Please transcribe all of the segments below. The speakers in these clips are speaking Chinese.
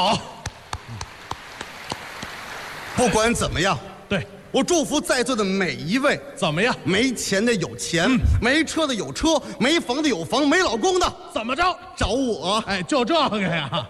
好。 不管怎么样， 对， 我祝福在座的每一位。 怎么样？ 没钱的有钱，没车的有车，没房的有房，没老公的怎么着？ 找我。 哎，就这个呀。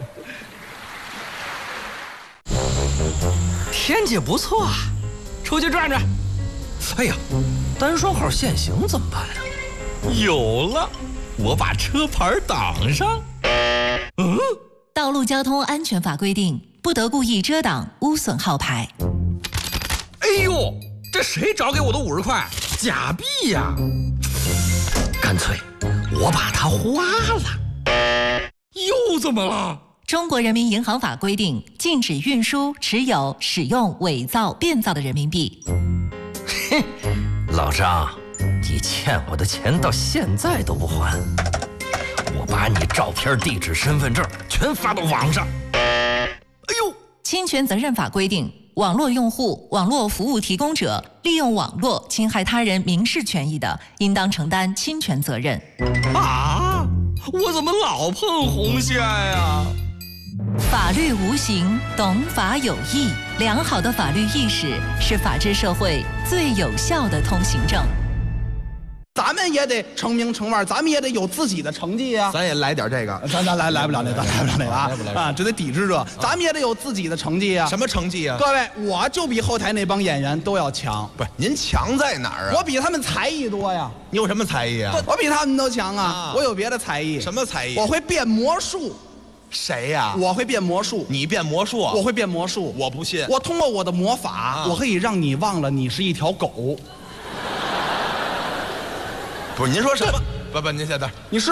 天气不错啊，出去转转。哎呀，单双号限行怎么办呀？有了，我把车牌挡上。 道路交通安全法规定，不得故意遮挡、污损号牌。 哎呦，这谁找给我的50块？假币呀！干脆我把它花了。又怎么了？ 中国人民银行法规定，禁止运输、持有、使用伪造、变造的人民币。 嘿，老张，你欠我的钱到现在都不还，我把你照片、地址、身份证全发到网上。哎呦， 侵权责任法规定，网络用户、网络服务提供者利用网络侵害他人民事权益的，应当承担侵权责任。 啊，我怎么老碰红线呀？ 法律无形，懂法有义。良好的法律意识是法治社会最有效的通行证。 咱们也得成名成腕，咱们也得有自己的成绩呀。 咱也来点这个， 咱来不了那个，咱来不了那个啊！这得抵制这，咱们也得有自己的成绩呀。 什么成绩啊？ 各位，我就比后台那帮演员都要强。 不是您强在哪儿啊？ 我比他们才艺多呀。 你有什么才艺啊？ 我比他们都强啊！我有别的才艺。 什么才艺？ 我会变魔术。 谁呀？ 我会变魔术。 你变魔术？ 我会变魔术。 我不信。 我通过我的魔法，我可以让你忘了你是一条狗。 不是您说什么？不，您先等。 你是。